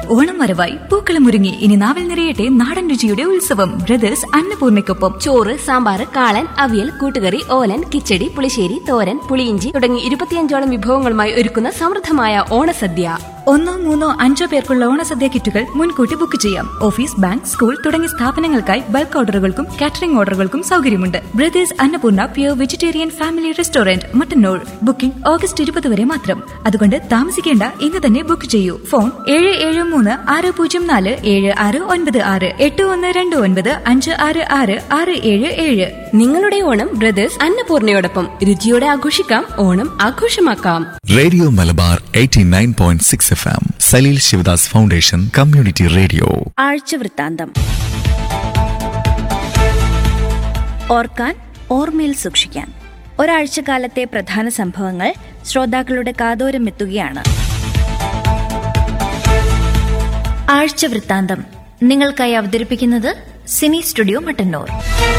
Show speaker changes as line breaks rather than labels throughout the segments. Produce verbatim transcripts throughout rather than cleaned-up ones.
ഓണം വരവായി പൂക്കളമൊരുങ്ങി. ഇനി നാവിൽ നിറയട്ടെ നാടൻ രുചിയുടെ ഉത്സവം. ബ്രദേഴ്സ് അന്നപൂർണയ്ക്കൊപ്പം
ചോറ്, സാമ്പാർ, കാളൻ, അവിയൽ, കൂട്ടുകറി, ഓലൻ, കിച്ചടി, പുളിശ്ശേരി, തോരൻ, പുളിയിഞ്ചി തുടങ്ങി ഇരുപത്തിയഞ്ചോളം വിഭവങ്ങളുമായി ഒരുക്കുന്ന സമൃദ്ധമായ ഓണസദ്യ.
ഒന്നോ മൂന്നോ അഞ്ചോ പേർക്കുള്ള ഓണസദ്യ കിറ്റുകൾ മുൻകൂട്ടി ബുക്ക് ചെയ്യാം. ഓഫീസ്, ബാങ്ക്, സ്കൂൾ തുടങ്ങിയ സ്ഥാപനങ്ങൾക്കായി ബൾക്ക് ഓർഡറുകൾക്കും കാറ്ററിംഗ് ഓർഡറുകൾക്കും സൗകര്യമുണ്ട്. Brothers Annapurna pure vegetarian family restaurant, Mattannur. Booking August ഇരുപത് വരെ മാത്രം. അതുകൊണ്ട് താമസിക്കേണ്ട, ഇന്ന് തന്നെ ബുക്ക് ചെയ്യൂ. ഫോൺ ഏഴ് ഏഴ് മൂന്ന് ആറ് പൂജ്യം നാല് ഏഴ് ആറ് ഒൻപത് ആറ് എട്ട് ഒന്ന് രണ്ട് ഒൻപത് അഞ്ച് ആറ് ആറ് ആറ് ഏഴ് ഏഴ്.
നിങ്ങളുടെ ഓണം ബ്രദേഴ്സ് അന്നപൂർണയോടൊപ്പം. രുചിയോടെ ആഘോഷിക്കാം, Onam ആഘോഷമാക്കാം.
Radio Malabar eighty nine point six F M, Saleel Sivadas foundation community radio.
ആഴ്ചവൃത്താന്തം. ഓർക്കാൻ, ഓർമ്മയിൽ സൂക്ഷിക്കാൻ. ഒരാഴ്ചക്കാലത്തെ പ്രധാന സംഭവങ്ങൾ ശ്രോതാക്കളുടെ കാതോരം എത്തുകയാണ്. ആഴ്ചവൃത്താന്തം നിങ്ങൾക്കായി അവതരിപ്പിക്കുന്നത് സിനി സ്റ്റുഡിയോ മട്ടന്നൂർ.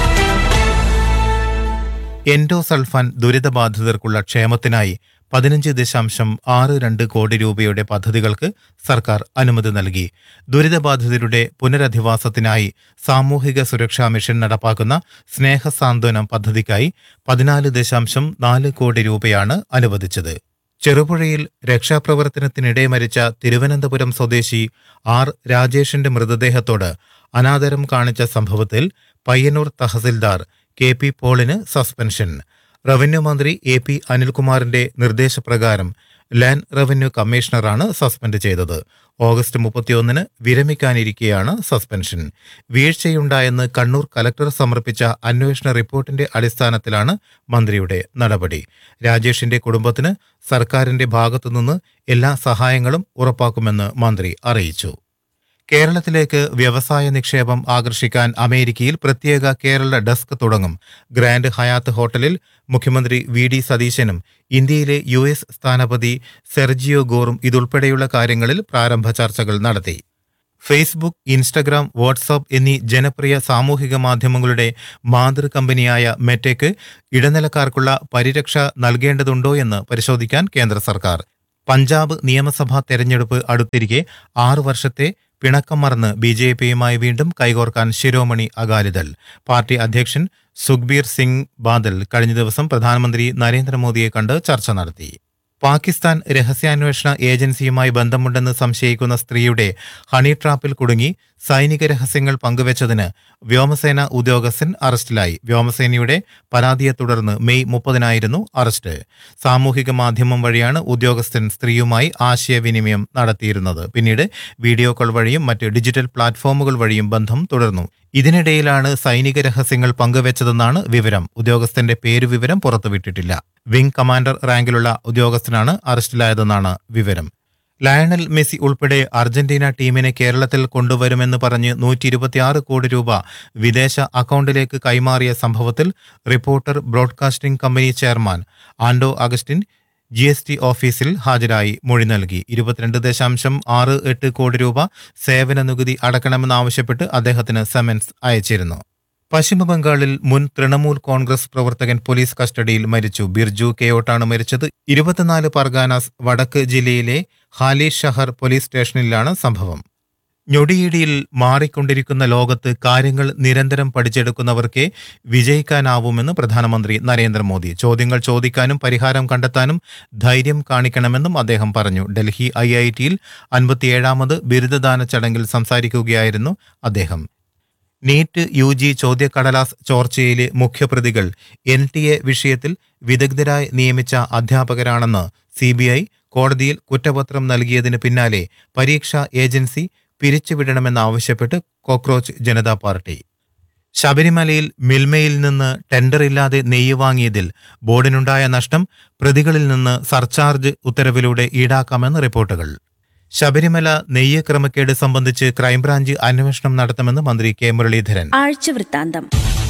എൻഡോസൾഫാൻ ദുരിതബാധിതർക്കുള്ള ക്ഷേമത്തിനായി പതിനഞ്ച് ദശാംശം ആറ് രണ്ട് കോടി രൂപയുടെ പദ്ധതികൾക്ക് സർക്കാർ അനുമതി നൽകി. ദുരിതബാധിതരുടെ പുനരധിവാസത്തിനായി സാമൂഹിക സുരക്ഷാ മിഷൻ നടപ്പാക്കുന്ന സ്നേഹസാന്ത്വനം പദ്ധതിക്കായി പതിനാല് ദശാംശം നാല് കോടി രൂപയാണ് അനുവദിച്ചത്. ചെറുപുഴയിൽ രക്ഷാപ്രവർത്തനത്തിനിടെ മരിച്ച തിരുവനന്തപുരം സ്വദേശി ആർ രാജേഷിന്റെ മൃതദേഹത്തോട് അനാദരം കാണിച്ച സംഭവത്തിൽ Payyanur tahsildar K P പോളിന് suspension. Revenue മന്ത്രി എ പി അനിൽകുമാറിന്റെ നിർദ്ദേശപ്രകാരം ലാൻഡ് റവന്യൂ കമ്മീഷണറാണ് സസ്പെൻഡ് ചെയ്തത്. ഓഗസ്റ്റ് മുപ്പത്തിയൊന്നിന് വിരമിക്കാനിരിക്കെയാണ് സസ്പെൻഷൻ. വീഴ്ചയുണ്ടായെന്ന് കണ്ണൂർ കലക്ടർ സമർപ്പിച്ച അന്വേഷണ റിപ്പോർട്ടിന്റെ അടിസ്ഥാനത്തിലാണ് മന്ത്രിയുടെ നടപടി. രാജേഷിന്റെ കുടുംബത്തിന് സർക്കാരിന്റെ ഭാഗത്തുനിന്ന് എല്ലാ സഹായങ്ങളും ഉറപ്പാക്കുമെന്ന് മന്ത്രി അറിയിച്ചു. കേരളത്തിലേക്ക് വ്യവസായ നിക്ഷേപം ആകർഷിക്കാൻ അമേരിക്കയിൽ പ്രത്യേക കേരള ഡെസ്ക് തുടങ്ങും. ഗ്രാൻഡ് ഹയാത്ത് ഹോട്ടലിൽ മുഖ്യമന്ത്രി വി ഡി സതീശനും ഇന്ത്യയിലെ യു എസ് സ്ഥാനപതി സെർജിയോ ഗോറും ഇതുൾപ്പെടെയുള്ള കാര്യങ്ങളിൽ പ്രാരംഭ ചർച്ചകൾ നടത്തി. ഫേസ്ബുക്ക്, ഇൻസ്റ്റഗ്രാം, വാട്സാപ്പ് എന്നീ ജനപ്രിയ സാമൂഹിക മാധ്യമങ്ങളുടെ മാതൃകമ്പനിയായ മെറ്റയ്ക്ക് ഇടനിലക്കാർക്കുള്ള പരിരക്ഷ നൽകേണ്ടതുണ്ടോ എന്ന് പരിശോധിക്കാൻ കേന്ദ്ര സർക്കാർ. പഞ്ചാബ് നിയമസഭാ തെരഞ്ഞെടുപ്പ് അടുത്തിരിക്കെ ആറു വർഷത്തെ പിണക്കം മറന്ന് ബി ജെ പിയുമായി വീണ്ടും കൈകോർക്കാൻ ശിരോമണി അകാലിദൾ. പാർട്ടി അധ്യക്ഷൻ സുഖ്ബീർ സിംഗ് ബാദൽ കഴിഞ്ഞ ദിവസം പ്രധാനമന്ത്രി നരേന്ദ്രമോദിയെ കണ്ട് ചർച്ച നടത്തി. പാകിസ്ഥാൻ രഹസ്യാന്വേഷണ ഏജൻസിയുമായി ബന്ധമുണ്ടെന്ന് സംശയിക്കുന്ന സ്ത്രീയുടെ ഹണി ട്രാപ്പിൽ കുടുങ്ങി സൈനിക രഹസ്യങ്ങൾ പങ്കുവച്ചതിന് വ്യോമസേന ഉദ്യോഗസ്ഥൻ അറസ്റ്റിലായി. വ്യോമസേനയുടെ പരാതിയെ തുടർന്ന് മെയ് മുപ്പതിനായിരുന്നു അറസ്റ്റ്. സാമൂഹിക മാധ്യമം വഴിയാണ് ഉദ്യോഗസ്ഥൻ സ്ത്രീയുമായി ആശയവിനിമയം നടത്തിയിരുന്നത്. പിന്നീട് വീഡിയോ കോൾ വഴിയും മറ്റ് ഡിജിറ്റൽ പ്ലാറ്റ്ഫോമുകൾ വഴിയും ബന്ധം തുടർന്നു. ഇതിനിടയിലാണ് സൈനിക രഹസ്യങ്ങൾ പങ്കുവച്ചതെന്നാണ് വിവരം. ഉദ്യോഗസ്ഥന്റെ പേരുവിവരം പുറത്തുവിട്ടിട്ടില്ല. വിംഗ് കമാൻഡർ റാങ്കിലുള്ള ഉദ്യോഗസ്ഥനാണ് അറസ്റ്റിലായതെന്നാണ് വിവരം. ലയണൽ മെസ്സി ഉൾപ്പെടെ അർജന്റീന ടീമിനെ കേരളത്തിൽ കൊണ്ടുവരുമെന്ന് പറഞ്ഞ് നൂറ്റി ഇരുപത്തിയാറ് കോടി രൂപ വിദേശ അക്കൗണ്ടിലേക്ക് കൈമാറിയ സംഭവത്തിൽ റിപ്പോർട്ടർ ബ്രോഡ്കാസ്റ്റിംഗ് കമ്പനി ചെയർമാൻ ആൻഡോ അഗസ്റ്റിൻ ജി എസ് ടി ഓഫീസിൽ ഹാജരായി മൊഴി നൽകി. ഇരുപത്തിരണ്ട് ദശാംശം ആറ് എട്ട് കോടി രൂപ സേവന നികുതി അടക്കണമെന്നാവശ്യപ്പെട്ട് അദ്ദേഹത്തിന് സമൻസ് അയച്ചിരുന്നു. പശ്ചിമബംഗാളിൽ മുൻ തൃണമൂൽ കോൺഗ്രസ് പ്രവർത്തകൻ പോലീസ് കസ്റ്റഡിയിൽ മരിച്ചു. ബിർജു കെയോട്ടാണ് മരിച്ചത്. ഇരുപത്തിനാല് പർഗാനാസ് വടക്ക് ജില്ലയിലെ ഹാലി ഷഹർ പോലീസ് സ്റ്റേഷനിലാണ് സംഭവം. ഞൊടിയിടിയിൽ മാറിക്കൊണ്ടിരിക്കുന്ന ലോകത്ത് കാര്യങ്ങൾ നിരന്തരം പഠിച്ചെടുക്കുന്നവർക്കേ വിജയിക്കാനാവുമെന്ന് പ്രധാനമന്ത്രി നരേന്ദ്രമോദി. ചോദ്യങ്ങൾ ചോദിക്കാനും പരിഹാരം കണ്ടെത്താനും ധൈര്യം കാണിക്കണമെന്നും അദ്ദേഹം പറഞ്ഞു. ഡൽഹി ഐ ഐ ടിയിൽ അൻപത്തിയേഴാമത് ബിരുദദാന ചടങ്ങിൽ സംസാരിക്കുകയായിരുന്നു അദ്ദേഹം. NEET U G ചോദ്യക്കടലാസ് ചോർച്ചയിലെ മുഖ്യപ്രതികൾ N T A വിഷയത്തിൽ വിദഗ്ധരായി നിയമിച്ച അധ്യാപകരാണെന്ന് സി ബി ഐ കോടതിയിൽ കുറ്റപത്രം നൽകിയതിന് പിന്നാലെ പരീക്ഷാ ഏജൻസി പിരിച്ചുവിടണമെന്നാവശ്യപ്പെട്ട് കോക്രോച്ച് ജനതാ പാർട്ടി. ശബരിമലയിൽ മിൽമയിൽ നിന്ന് ടെൻഡറില്ലാതെ നെയ്യ് വാങ്ങിയതിൽ ബോർഡിനുണ്ടായ നഷ്ടം പ്രതികളിൽ നിന്ന് സർചാർജ് ഉത്തരവിലൂടെ ഈടാക്കാമെന്ന് റിപ്പോർട്ടുകൾ. ശബരിമല നെയ്യ് ക്രമക്കേട് സംബന്ധിച്ച് ക്രൈംബ്രാഞ്ച് അന്വേഷണം നടത്തുമെന്ന് മന്ത്രി കെ മുരളീധരൻ.
ആഴ്ചവൃത്താന്തം.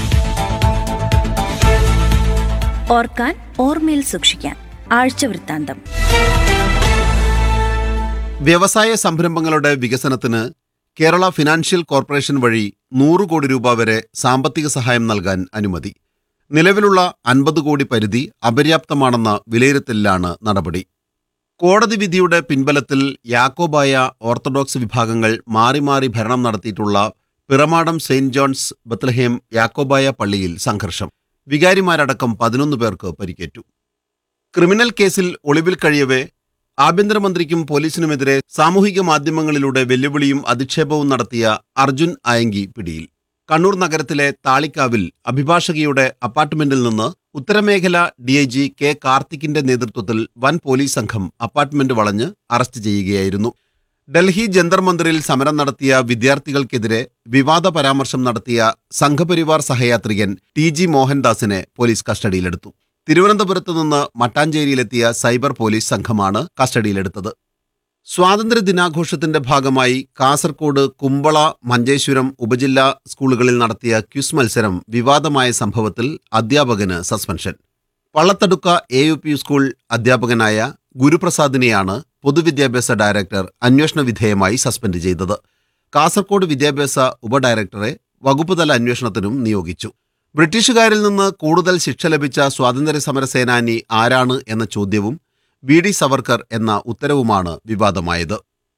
ഓർക്കാൻ, ഓർമ്മയിൽ സൂക്ഷിക്കാൻ. ആഴ്ചവൃത്താന്തം.
വ്യവസായ സംരംഭങ്ങളുടെ വികസനത്തിന് കേരള ഫിനാൻഷ്യൽ കോർപ്പറേഷൻ വഴി നൂറ് കോടി രൂപ വരെ സാമ്പത്തിക സഹായം നൽകാൻ അനുമതി. നിലവിലുള്ള അൻപത് കോടി പരിധി അപര്യാപ്തമാണെന്ന വിലയിരുത്തലിലാണ് നടപടി. കോടതി വിധിയുടെ പിൻബലത്തിൽ യാക്കോബായ ഓർത്തഡോക്സ് വിഭാഗങ്ങൾ മാറി മാറി ഭരണം നടത്തിയിട്ടുള്ള Piramadom Saint John's Bethlehem Yakobaya പള്ളിയിൽ സംഘർഷം. വികാരിമാരടക്കം പതിനൊന്ന് പേർക്ക് പരിക്കേറ്റു. ക്രിമിനൽ കേസിൽ ഒളിവിൽ കഴിയവേ ആഭ്യന്തരമന്ത്രിക്കും പോലീസിനുമെതിരെ സാമൂഹിക മാധ്യമങ്ങളിലൂടെ വെല്ലുവിളിയും അധിക്ഷേപവും നടത്തിയ അർജുൻ ആയങ്കി പിടിയിൽ. കണ്ണൂർ നഗരത്തിലെ താളിക്കാവിൽ അഭിഭാഷകയുടെ അപ്പാർട്ട്മെന്റിൽ നിന്ന് ഉത്തരമേഖല ഡിഐജി കെ കാർത്തിക്കിന്റെ നേതൃത്വത്തിൽ വൻ പോലീസ് സംഘം അപ്പാർട്ട്മെന്റ് വളഞ്ഞ് അറസ്റ്റ് ചെയ്യുകയായിരുന്നു. ഡൽഹി ജന്തർ മന്ദിറിൽ സമരം നടത്തിയ വിദ്യാർത്ഥികൾക്കെതിരെ വിവാദ പരാമർശം നടത്തിയ സംഘപരിവാർ സഹയാത്രികൻ ടി ജി മോഹൻദാസിനെ പോലീസ് കസ്റ്റഡിയിലെടുത്തു. തിരുവനന്തപുരത്ത് നിന്ന് മട്ടാഞ്ചേരിയിലെത്തിയ സൈബർ പോലീസ് സംഘമാണ് കസ്റ്റഡിയിലെടുത്തത്. സ്വാതന്ത്ര്യ ദിനാഘോഷത്തിന്റെ ഭാഗമായി കാസർകോട് കുമ്പള മഞ്ചേശ്വരം ഉപജില്ലാ സ്കൂളുകളിൽ നടത്തിയ ക്വിസ് മത്സരം വിവാദമായ സംഭവത്തിൽ അധ്യാപകന് suspension. Pallathadukka A U P school അധ്യാപകനായ ഗുരുപ്രസാദിനെയാണ് പൊതുവിദ്യാഭ്യാസ ഡയറക്ടർ അന്വേഷണ വിധേയമായി സസ്പെൻഡ് ചെയ്തത്. കാസർകോട് വിദ്യാഭ്യാസ ഉപഡയറക്ടറെ വകുപ്പുതല അന്വേഷണത്തിനും നിയോഗിച്ചു. ബ്രിട്ടീഷുകാരിൽ നിന്ന് കൂടുതൽ ശിക്ഷ ലഭിച്ച സ്വാതന്ത്ര്യ സമര സേനാനി ആരാണ് എന്ന ചോദ്യവും വി ഡി സവർക്കർ എന്ന ഉത്തരവുമാണ് വിവാദമായത്.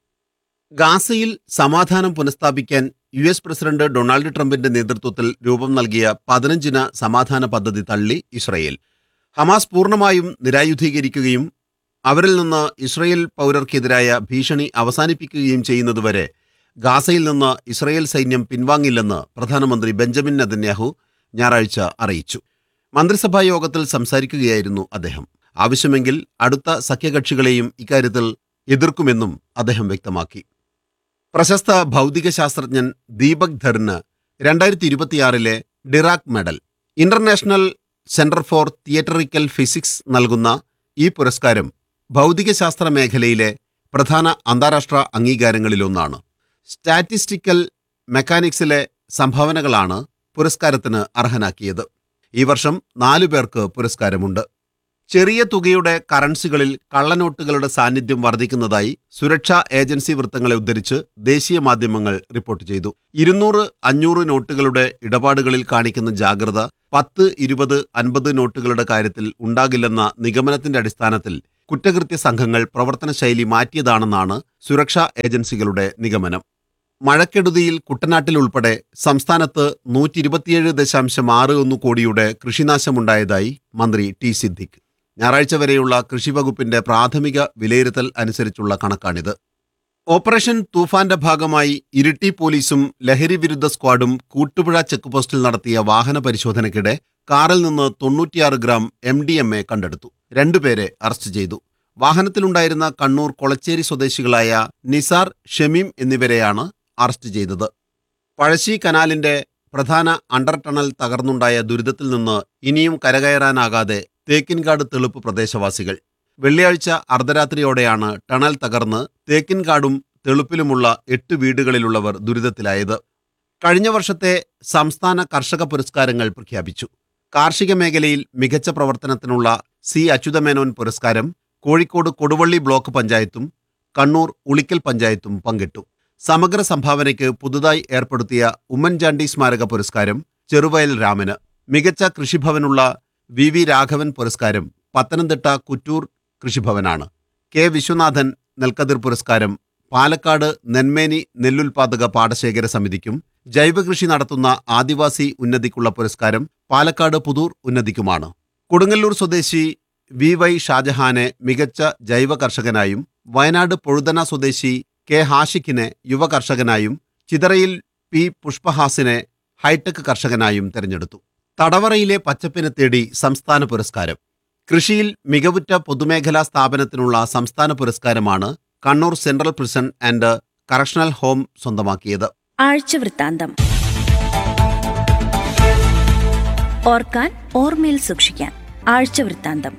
ഗാസയിൽ സമാധാനം പുനഃസ്ഥാപിക്കാൻ യു എസ് പ്രസിഡന്റ് ഡൊണാൾഡ് ട്രംപിന്റെ നേതൃത്വത്തിൽ രൂപം നൽകിയ പതിനഞ്ചിന സമാധാന പദ്ധതി തള്ളി ഇസ്രയേൽ. ഹമാസ് പൂർണ്ണമായും നിരായുധീകരിക്കുകയും അവരിൽ നിന്ന് ഇസ്രയേൽ പൗരർക്കെതിരായ ഭീഷണി അവസാനിപ്പിക്കുകയും ചെയ്യുന്നതുവരെ ഗാസയിൽ നിന്ന് ഇസ്രയേൽ സൈന്യം പിൻവാങ്ങില്ലെന്ന് പ്രധാനമന്ത്രി ബെഞ്ചമിൻ നെതന്യാഹു ഞായറാഴ്ച അറിയിച്ചു. മന്ത്രിസഭാ യോഗത്തിൽ സംസാരിക്കുകയായിരുന്നു അദ്ദേഹം. ആവശ്യമെങ്കിൽ അടുത്ത സഖ്യകക്ഷികളെയും ഇക്കാര്യത്തിൽ എതിർക്കുമെന്നും അദ്ദേഹം വ്യക്തമാക്കി. പ്രശസ്ത ഭൗതിക ശാസ്ത്രജ്ഞൻ ദീപക് ധറിന് രണ്ടായിരത്തി ഇരുപത്തിയാറിലെ Dirac medal. International centre for തിയറ്ററിക്കൽ physics നൽകുന്ന ഈ പുരസ്കാരം ഭൗതികശാസ്ത്ര മേഖലയിലെ പ്രധാന അന്താരാഷ്ട്ര അംഗീകാരങ്ങളിലൊന്നാണ്. സ്റ്റാറ്റിസ്റ്റിക്കൽ മെക്കാനിക്സിലെ സംഭാവനകളാണ് പുരസ്കാരത്തിന് അർഹനാക്കിയത്. ഈ വർഷം നാലു പേർക്ക് പുരസ്കാരമുണ്ട്. ചെറിയ തുകയുടെ കറൻസികളിൽ കള്ളനോട്ടുകളുടെ സാന്നിധ്യം വർദ്ധിക്കുന്നതായി സുരക്ഷാ ഏജൻസി വൃത്തങ്ങളെ ഉദ്ധരിച്ച് ദേശീയ മാധ്യമങ്ങൾ റിപ്പോർട്ട് ചെയ്തു. ഇരുന്നൂറ് അഞ്ഞൂറ് നോട്ടുകളുടെ ഇടപാടുകളിൽ കാണിക്കുന്ന ജാഗ്രത പത്ത് ഇരുപത് അൻപത് നോട്ടുകളുടെ കാര്യത്തിൽ ഉണ്ടാകില്ലെന്ന നിഗമനത്തിന്റെ അടിസ്ഥാനത്തിൽ കുറ്റകൃത്യ സംഘങ്ങൾ പ്രവർത്തനശൈലി മാറ്റിയതാണെന്നാണ് സുരക്ഷാ ഏജൻസികളുടെ നിഗമനം. മഴക്കെടുതിയിൽ കുട്ടനാട്ടിൽ ഉൾപ്പെടെ സംസ്ഥാനത്ത് നൂറ്റി ഇരുപത്തിയേഴ് ദശാംശം ആറ് ഒന്ന് കോടിയുടെ കൃഷിനാശമുണ്ടായതായി മന്ത്രി ടി സിദ്ദിഖ്. ഞായറാഴ്ച വരെയുള്ള കൃഷിവകുപ്പിന്റെ പ്രാഥമിക വിലയിരുത്തൽ അനുസരിച്ചുള്ള കണക്കാണിത്. ഓപ്പറേഷൻ തൂഫാന്റെ ഭാഗമായി ഇരിട്ടി പോലീസും ലഹരി വിരുദ്ധ സ്ക്വാഡും കൂട്ടുപുഴ ചെക്ക് പോസ്റ്റിൽ നടത്തിയ വാഹന പരിശോധനയ്ക്കിടെ കാറിൽ നിന്ന് തൊണ്ണൂറ്റിയാറ് gram M D M A കണ്ടെടുത്തു. രണ്ടുപേരെ അറസ്റ്റ് ചെയ്തു. വാഹനത്തിലുണ്ടായിരുന്ന കണ്ണൂർ കൊളച്ചേരി സ്വദേശികളായ നിസാർ, ഷമീം എന്നിവരെയാണ് അറസ്റ്റ് ചെയ്തത്. പഴശ്ശി കനാലിന്റെ പ്രധാന അണ്ടർ ടണൽ തകർന്നുണ്ടായ ദുരിതത്തിൽ നിന്ന് ഇനിയും കരകയറാനാകാതെ തേക്കിൻകാട് തെളുപ്പ് പ്രദേശവാസികൾ. വെള്ളിയാഴ്ച അർദ്ധരാത്രിയോടെയാണ് ടണൽ തകർന്ന് തേക്കിൻകാടും തെളുപ്പിലുമുള്ള എട്ട് വീടുകളിലുള്ളവർ ദുരിതത്തിലായത്. കഴിഞ്ഞ വർഷത്തെ സംസ്ഥാന കർഷക പുരസ്കാരങ്ങൾ പ്രഖ്യാപിച്ചു. കാർഷിക മേഖലയിൽ മികച്ച പ്രവർത്തനത്തിനുള്ള സി അച്യുതമേനോൻ പുരസ്കാരം കോഴിക്കോട് കൊടുവള്ളി ബ്ലോക്ക് പഞ്ചായത്തും കണ്ണൂർ ഉളിക്കൽ പഞ്ചായത്തും പങ്കിട്ടു. സമഗ്ര സംഭാവനയ്ക്ക് പുതുതായി ഏർപ്പെടുത്തിയ ഉമ്മൻചാണ്ടി സ്മാരക പുരസ്കാരം ചെറുവയൽ രാമന്. മികച്ച കൃഷിഭവനുള്ള വി വി രാഘവൻ പുരസ്കാരം പത്തനംതിട്ട കുറ്റൂർ കൃഷിഭവനാണ്. കെ വിശ്വനാഥൻ നെൽക്കതിർ പുരസ്കാരം പാലക്കാട് നെന്മേനി നെല്ലുൽപാദക പാടശേഖര സമിതിക്കും ജൈവകൃഷി നടത്തുന്ന ആദിവാസി ഉന്നതിക്കുള്ള പുരസ്കാരം പാലക്കാട് പുതൂർ ഉന്നതിക്കുമാണ്. കൊടുങ്ങല്ലൂർ സ്വദേശി വി വൈ ഷാജഹാനെ മികച്ച ജൈവ കർഷകനായും വയനാട് പൊഴുതന സ്വദേശി കെ ഹാഷിഖിനെ യുവ കർഷകനായും ചിതറയിൽ പി പുഷ്പഹാസിനെ ഹൈടെക് കർഷകനായും തെരഞ്ഞെടുത്തു. തടവറയിലെ പച്ചപ്പിനെ തേടി സംസ്ഥാന പുരസ്കാരം. കൃഷിയിൽ മികവുറ്റ പൊതുമേഖലാ സ്ഥാപനത്തിനുള്ള സംസ്ഥാന പുരസ്കാരമാണ് Kannur central prison and correctional home സ്വന്തമാക്കിയത്.
ആഴ്ചവൃത്താന്തം. ഓർക്കാൻ, ഓർമ്മയിൽ സൂക്ഷിക്കാൻ. ആഴ്ചവൃത്താന്തം.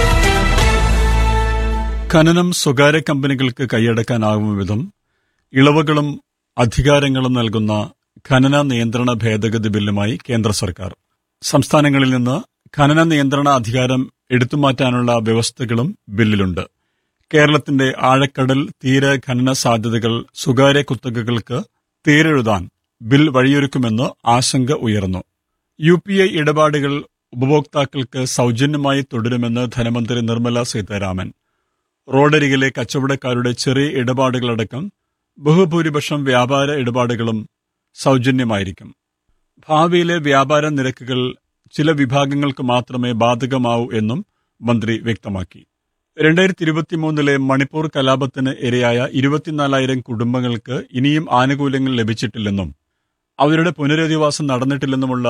ഖനനം സ്വകാര്യ കമ്പനികൾക്ക് കൈയടക്കാനാകും വിധം ഇളവുകളും അധികാരങ്ങളും നൽകുന്ന ഖനന നിയന്ത്രണ ഭേദഗതി ബില്ലുമായി കേന്ദ്ര സർക്കാർ. സംസ്ഥാനങ്ങളിൽ നിന്ന് ഖനന നിയന്ത്രണ അധികാരം എടുത്തുമാറ്റാനുള്ള വ്യവസ്ഥകളും ബില്ലിലുണ്ട്. കേരളത്തിന്റെ ആഴക്കടൽ തീര ഖനന സാധ്യതകൾ സ്വകാര്യ കുത്തകകൾക്ക് തീരെഴുതാൻ ബിൽ വഴിയൊരുക്കുമെന്ന് ആശങ്ക ഉയർന്നു. യു പി ഐ ഇടപാടുകൾ ഉപഭോക്താക്കൾക്ക് സൗജന്യമായി തുടരുമെന്ന് ധനമന്ത്രി നിർമ്മല സീതാരാമൻ. റോഡരികിലെ കച്ചവടക്കാരുടെ ചെറിയ ഇടപാടുകളടക്കം ബഹുഭൂരിപക്ഷം വ്യാപാര ഇടപാടുകളും സൗജന്യമായിരിക്കും. ഭാവിയിലെ വ്യാപാര നിരക്കുകൾ ചില വിഭാഗങ്ങൾക്ക് മാത്രമേ ബാധകമാവൂ എന്നും മന്ത്രി വ്യക്തമാക്കി. രണ്ടായിരത്തി ഇരുപത്തിമൂന്നിലെ മണിപ്പൂർ കലാപത്തിന് ഇരയായ ഇരുപത്തിനാലായിരം കുടുംബങ്ങൾക്ക് ഇനിയും ആനുകൂല്യങ്ങൾ ലഭിച്ചിട്ടില്ലെന്നും അവരുടെ പുനരധിവാസം നടന്നിട്ടില്ലെന്നുമുള്ള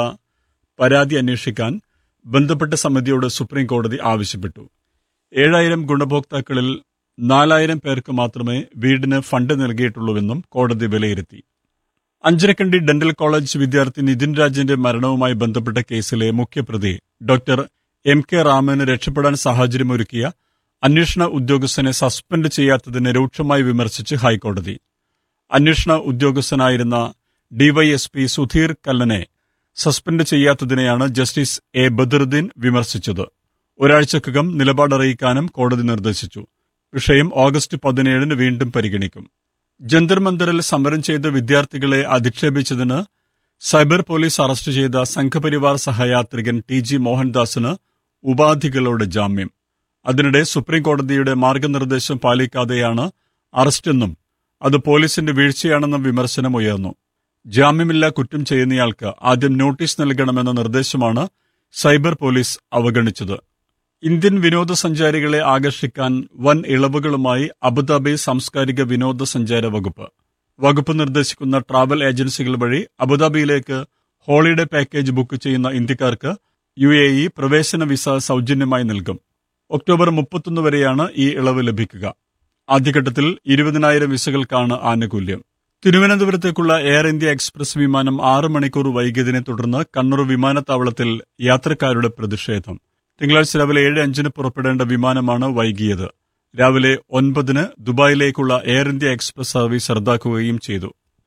പരാതി അന്വേഷിക്കാൻ ബന്ധപ്പെട്ട സമിതിയോട് സുപ്രീംകോടതി ആവശ്യപ്പെട്ടു. ഏഴായിരം ഗുണഭോക്താക്കളിൽ നാലായിരം പേർക്ക് മാത്രമേ വീടിന് ഫണ്ട് നൽകിയിട്ടുള്ളൂവെന്നും കോടതി വിലയിരുത്തി. അഞ്ചരക്കണ്ടി ഡെന്റൽ കോളേജ് വിദ്യാർത്ഥി നിതിൻ രാജിന്റെ മരണവുമായി ബന്ധപ്പെട്ട കേസിലെ മുഖ്യപ്രതി ഡോക്ടർ എം കെ രാമന് രക്ഷപ്പെടാൻ സാഹചര്യമൊരുക്കിയ അന്വേഷണ ഉദ്യോഗസ്ഥനെ സസ്പെൻഡ് ചെയ്യാത്തതിനെ രൂക്ഷമായി വിമർശിച്ച് ഹൈക്കോടതി. അന്വേഷണ ഉദ്യോഗസ്ഥനായിരുന്ന DYSP Sudheer കല്ലനെ suspend ചെയ്യാത്തതിനെയാണ് justice A Badaruddin വിമർശിച്ചത്. ഒരാഴ്ചക്കകം നിലപാടറിയിക്കാനും കോടതി നിർദ്ദേശിച്ചു. വിഷയം ഓഗസ്റ്റ് പതിനേഴിന് വീണ്ടും പരിഗണിക്കും. ജന്തർ മന്ദറിൽ സമരം ചെയ്ത വിദ്യാർത്ഥികളെ അധിക്ഷേപിച്ചതിന് സൈബർ പോലീസ് അറസ്റ്റ് ചെയ്ത സംഘപരിവാർ സഹയാത്രികൻ ടി ജി മോഹൻദാസിന് ഉപാധികളോടെ ജാമ്യം. അതിനിടെ സുപ്രീംകോടതിയുടെ മാർഗനിർദ്ദേശം പാലിക്കാതെയാണ് അറസ്റ്റെന്നും അത് പോലീസിന്റെ വീഴ്ചയാണെന്നും വിമർശനം ഉയർന്നു. ജാമ്യമില്ലാ കുറ്റം ചെയ്യുന്നയാൾക്ക് ആദ്യം നോട്ടീസ് നൽകണമെന്ന നിർദ്ദേശമാണ് സൈബർ പോലീസ് അവഗണിച്ചത്. ഇന്ത്യൻ വിനോദസഞ്ചാരികളെ ആകർഷിക്കാൻ വൻ ഇളവുകളുമായി അബുദാബി സാംസ്കാരിക വിനോദസഞ്ചാര വകുപ്പ്. വകുപ്പ് നിർദ്ദേശിക്കുന്ന ട്രാവൽ ഏജൻസികൾ വഴി അബുദാബിയിലേക്ക് ഹോളിഡേ പാക്കേജ് ബുക്ക് ചെയ്യുന്ന ഇന്ത്യക്കാർക്ക് യു എ ഇ പ്രവേശന വിസ സൗജന്യമായി നൽകും. ഒക്ടോബർ മുപ്പത്തൊന്ന് വരെയാണ് ഈ ഇളവ് ലഭിക്കുക. ആദ്യഘട്ടത്തിൽ ഇരുപതിനായിരം വിസകൾക്കാണ് ആനുകൂല്യം. തിരുവനന്തപുരത്തേക്കുള്ള എയർ ഇന്ത്യ എക്സ്പ്രസ് വിമാനം ആറ് മണിക്കൂർ വൈകിയതിനെ തുടർന്ന് കണ്ണൂർ വിമാനത്താവളത്തിൽ യാത്രക്കാരുടെ പ്രതിഷേധം. തിങ്കളാഴ്ച രാവിലെ ഏഴ് അഞ്ചിന് പുറപ്പെടേണ്ട വിമാനമാണ് വൈകിയത്. രാവിലെ ഒൻപതിന് ദുബായിലേക്കുള്ള എയർ ഇന്ത്യ എക്സ്പ്രസ് സർവീസ് റദ്ദാക്കുകയും ചെയ്തു.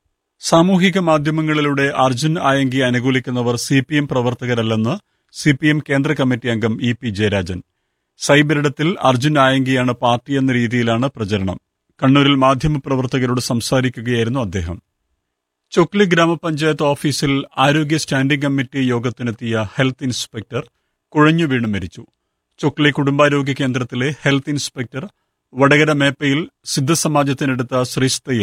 സാമൂഹിക മാധ്യമങ്ങളിലൂടെ Arjun Ayanki അനുകൂലിക്കുന്നവർ C P M പ്രവർത്തകരല്ലെന്ന് C P M കേന്ദ്ര കമ്മിറ്റി അംഗം ഇ പി ജയരാജൻ. സൈബറിടത്തിൽ അർജുൻ ആയങ്കിയാണ് പാർട്ടിയെന്ന രീതിയിലാണ് പ്രചരണം. കണ്ണൂരിൽ മാധ്യമപ്രവർത്തകരോട് സംസാരിക്കുകയായിരുന്നു അദ്ദേഹം. ചൊക്ലി ഗ്രാമപഞ്ചായത്ത് ഓഫീസിൽ ആരോഗ്യ സ്റ്റാൻഡിംഗ് കമ്മിറ്റി യോഗത്തിനെത്തിയ ഹെൽത്ത് ഇൻസ്പെക്ടർ കുഴഞ്ഞു വീണ് മരിച്ചു. ചൊക്ലി കുടുംബാരോഗ്യ കേന്ദ്രത്തിലെ ഹെൽത്ത് ഇൻസ്പെക്ടർ വടകര മേപ്പയിൽ സിദ്ധസമാജത്തിനടുത്ത ശ്രീസ്തയിൽ